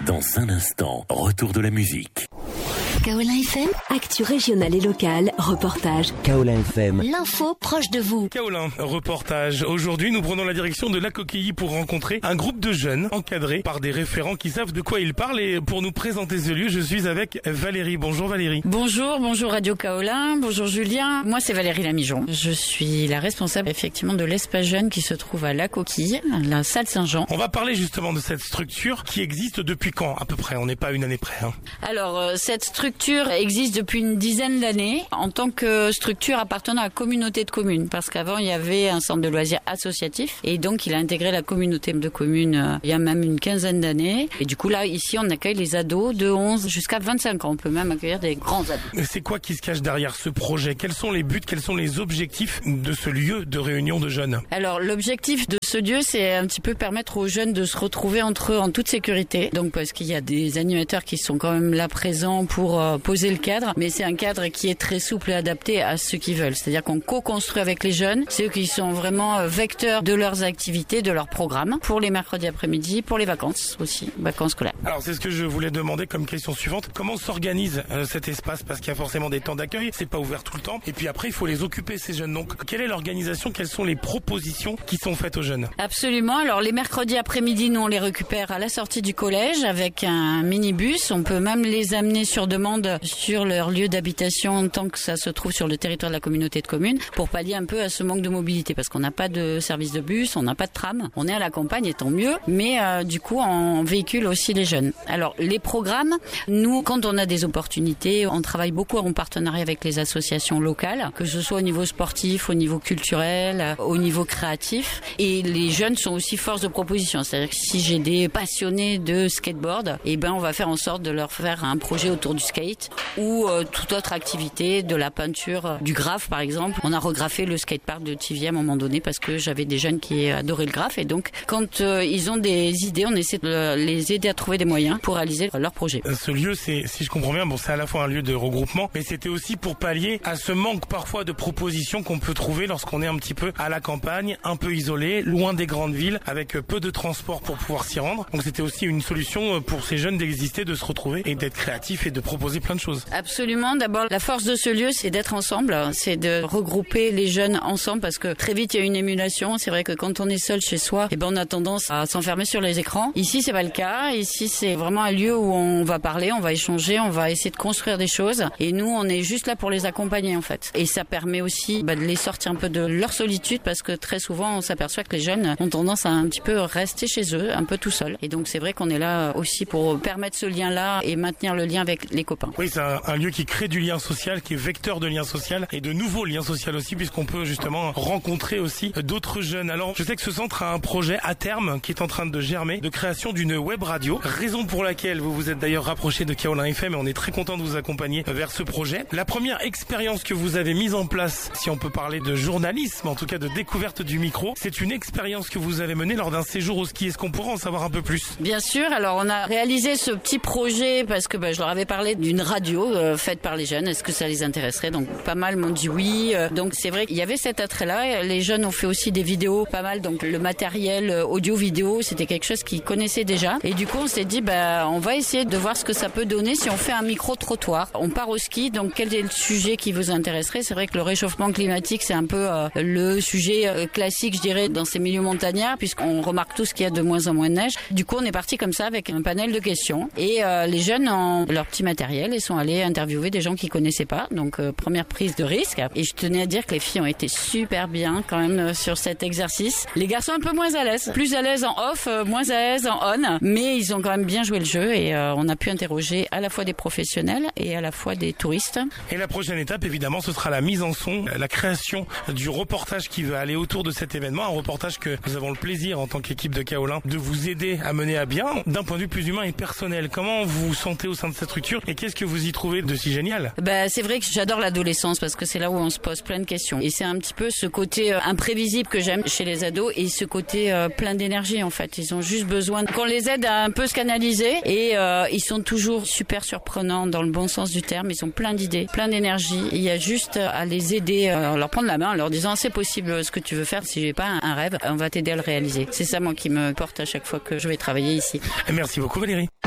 Dans un instant, retour de la musique. Kaolin FM, actu régionale et locale, reportage. Kaolin FM, l'info proche de vous. Kaolin, reportage. Aujourd'hui, nous prenons la direction de La Coquille pour rencontrer un groupe de jeunes encadrés par des référents qui savent de quoi ils parlent. Et pour nous présenter ce lieu, je suis avec Valérie. Bonjour Valérie. Bonjour Radio Kaolin, bonjour Julien. Moi c'est Valérie Lamijon. Je suis la responsable effectivement de l'espace jeune qui se trouve à La Coquille, la salle Saint-Jean. On va parler justement de cette structure qui existe depuis quand à peu près? On n'est pas une année près. Alors cette structure existe depuis une dizaine d'années en tant que structure appartenant à la communauté de communes, parce qu'avant il y avait un centre de loisirs associatif et donc il a intégré la communauté de communes il y a même une quinzaine d'années. Et du coup là ici on accueille les ados de 11 jusqu'à 25 ans. On peut même accueillir des grands ados. C'est quoi qui se cache derrière ce projet? Quels sont les buts, quels sont les objectifs de ce lieu de réunion de jeunes? Alors l'objectif de ce lieu, c'est un petit peu permettre aux jeunes de se retrouver entre eux en toute sécurité. Donc parce qu'il y a des animateurs qui sont quand même là présents pour poser le cadre, mais c'est un cadre qui est très souple et adapté à ceux qui veulent. C'est-à-dire qu'on co-construit avec les jeunes, c'est eux qui sont vraiment vecteurs de leurs activités, de leurs programmes, pour les mercredis après-midi, pour les vacances aussi, vacances scolaires. Alors c'est ce que je voulais demander comme question suivante. Comment s'organise cet espace? Parce qu'il y a forcément des temps d'accueil, c'est pas ouvert tout le temps. Et puis après, il faut les occuper ces jeunes. Donc quelle est l'organisation? Quelles sont les propositions qui sont faites aux jeunes? Absolument. Alors les mercredis après-midi, nous on les récupère à la sortie du collège avec un minibus. On peut même les amener sur demande sur leur lieu d'habitation tant que ça se trouve sur le territoire de la communauté de communes pour pallier un peu à ce manque de mobilité, parce qu'on n'a pas de service de bus, on n'a pas de tram. On est à la campagne et tant mieux, mais du coup on véhicule aussi les jeunes. Alors les programmes, nous quand on a des opportunités, on travaille beaucoup en partenariat avec les associations locales, que ce soit au niveau sportif, au niveau culturel, au niveau créatif, et les jeunes sont aussi force de proposition. C'est-à-dire que si j'ai des passionnés de skateboard, eh ben on va faire en sorte de leur faire un projet autour du skate ou toute autre activité, de la peinture, du graphe par exemple. On a regraffé le skatepark de Tivier à un moment donné parce que j'avais des jeunes qui adoraient le graphe, et donc quand ils ont des idées, on essaie de les aider à trouver des moyens pour réaliser leur projet. Ce lieu, c'est, si je comprends bien, bon, c'est à la fois un lieu de regroupement, mais c'était aussi pour pallier à ce manque parfois de propositions qu'on peut trouver lorsqu'on est un petit peu à la campagne, un peu isolé, loin des grandes villes, avec peu de transport pour pouvoir s'y rendre. Donc c'était aussi une solution pour ces jeunes d'exister, de se retrouver et d'être créatifs et de proposer plein de choses. Absolument. D'abord, la force de ce lieu, c'est d'être ensemble, c'est de regrouper les jeunes ensemble, parce que très vite il y a une émulation. C'est vrai que quand on est seul chez soi, eh ben on a tendance à s'enfermer sur les écrans. Ici, c'est pas le cas. Ici, c'est vraiment un lieu où on va parler, on va échanger, on va essayer de construire des choses. Et nous, on est juste là pour les accompagner en fait. Et ça permet aussi de les sortir un peu de leur solitude, parce que très souvent, on s'aperçoit que les jeunes ont tendance à un petit peu rester chez eux, un peu tout seuls. Et donc, c'est vrai qu'on est là aussi pour permettre ce lien-là et maintenir le lien avec les copains. Oui, c'est un lieu qui crée du lien social, qui est vecteur de lien social et de nouveaux liens sociaux aussi, puisqu'on peut justement rencontrer aussi d'autres jeunes. Alors, je sais que ce centre a un projet à terme qui est en train de germer, de création d'une web radio, raison pour laquelle vous vous êtes d'ailleurs rapproché de Kaolin FM, et on est très content de vous accompagner vers ce projet. La première expérience que vous avez mise en place, si on peut parler de journalisme, en tout cas de découverte du micro, c'est une expérience que vous avez menée lors d'un séjour au ski. Est-ce qu'on pourra en savoir un peu plus? Bien sûr. Alors, on a réalisé ce petit projet parce que je leur avais parlé d'une radio faite par les jeunes. Est-ce que ça les intéresserait? Donc pas mal m'ont dit oui. Donc c'est vrai qu'il y avait cet attrait-là. Les jeunes ont fait aussi des vidéos, pas mal. Donc le matériel audio-vidéo, c'était quelque chose qu'ils connaissaient déjà. Et du coup, on s'est dit, on va essayer de voir ce que ça peut donner si on fait un micro-trottoir. On part au ski. Donc quel est le sujet qui vous intéresserait? C'est vrai que le réchauffement climatique, c'est un peu le sujet classique, je dirais, dans ces milieux montagnards, puisqu'on remarque tous qu'il y a de moins en moins de neige. Du coup, on est parti comme ça avec un panel de questions. Et les jeunes ont leur petit matériel et sont allés interviewer des gens qu'ils connaissaient pas. Donc première prise de risque. Et je tenais à dire que les filles ont été super bien quand même sur cet exercice. Les garçons un peu moins à l'aise. Plus à l'aise en off, moins à l'aise en on. Mais ils ont quand même bien joué le jeu, et on a pu interroger à la fois des professionnels et à la fois des touristes. Et la prochaine étape, évidemment, ce sera la mise en son, la création du reportage qui va aller autour de cet événement. Un reportage que nous avons le plaisir, en tant qu'équipe de Kaolin, de vous aider à mener à bien d'un point de vue plus humain et personnel. Comment vous vous sentez au sein de cette structure et qu'est-ce que vous y trouvez de si génial? C'est vrai que j'adore l'adolescence parce que c'est là où on se pose plein de questions. Et c'est un petit peu ce côté imprévisible que j'aime chez les ados, et ce côté plein d'énergie en fait. Ils ont juste besoin qu'on les aide à un peu se canaliser, et ils sont toujours super surprenants dans le bon sens du terme. Ils ont plein d'idées, plein d'énergie. Il y a juste à les aider, à leur prendre la main en leur disant c'est possible ce que tu veux faire. Si j'ai pas un rêve, on va t'aider à le réaliser. C'est ça moi qui me porte à chaque fois que je vais travailler ici. Merci beaucoup Valérie.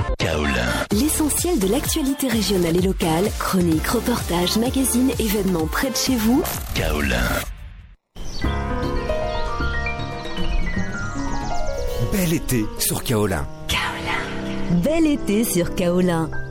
Kaolin. L'essentiel de l'actualité régionale et locale, chroniques, reportages, magazines, événements près de chez vous. Kaolin. Bel été sur Kaolin. Bel été sur Kaolin.